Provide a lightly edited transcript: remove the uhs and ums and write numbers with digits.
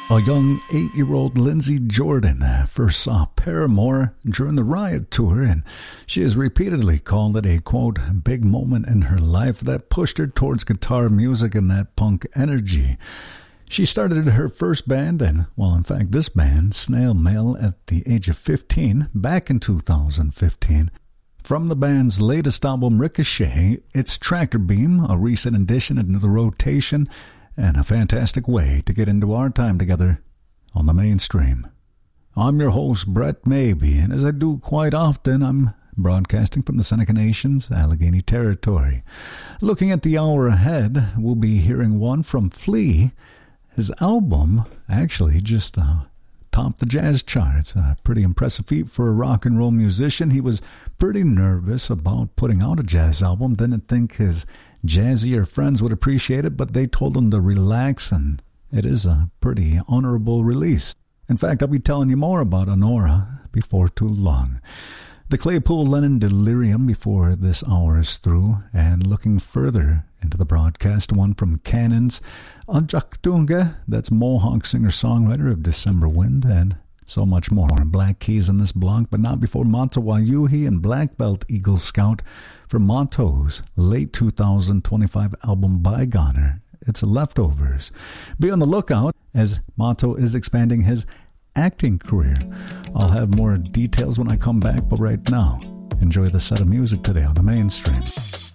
A young 8-year-old Lindsay Jordan first saw Paramore during the Riot Tour, and she has repeatedly called it a, quote, big moment in her life that pushed her towards guitar music and that punk energy. She started her first band, and, well, in fact, this band, Snail Mail, at the age of 15, back in 2015. From the band's latest album, Ricochet, it's Tractor Beam, a recent addition into the rotation, and a fantastic way to get into our time together on the mainstream. I'm your host, Brett Maybe, and as I do quite often, I'm broadcasting from the Seneca Nation's Allegheny Territory. Looking at the hour ahead, we'll be hearing one from Flea. His album actually just topped the jazz charts. A pretty impressive feat for a rock and roll musician. He was pretty nervous about putting out a jazz album, didn't think his jazzier friends would appreciate it, but they told him to relax, and it is a pretty honorable release. In fact, I'll be telling you more about Honora before too long. The Claypool Lennon Delirium before this hour is through, and looking further into the broadcast, one from Cannons, Ajaktunga, that's Mohawk singer-songwriter of December Wind, and so much more. Black Keys in this block, but not before Mata Wayuhi and Black Belt Eagle Scout from Mato's late 2025 album Bygoner. It's Leftovers. Be on the lookout as Mato is expanding his acting career. I'll have more details when I come back, but right now, enjoy the set of music today on the mainstream.